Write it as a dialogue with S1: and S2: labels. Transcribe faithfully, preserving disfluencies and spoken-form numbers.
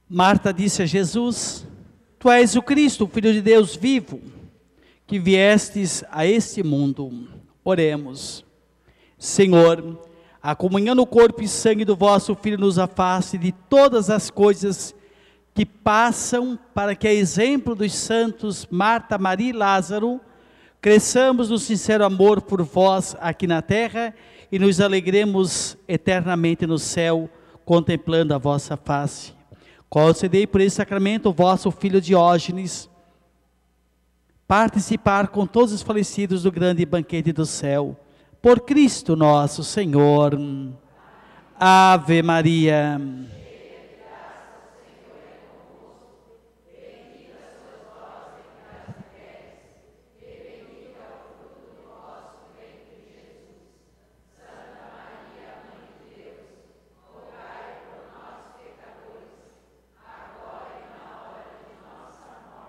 S1: Marta disse a Jesus: Tu és o Cristo, o Filho de Deus vivo, que viestes a este mundo. Oremos. Senhor, a comunhão no corpo e sangue do vosso Filho nos afaste de todas as coisas que passam, para que, a exemplo dos santos Marta, Maria e Lázaro, cresçamos no sincero amor por vós aqui na terra e nos alegremos eternamente no céu, contemplando a vossa face. Concedei por esse sacramento o vosso Filho Diógenes participar com todos os falecidos do grande banquete do céu. Por Cristo nosso Senhor. Ave Maria.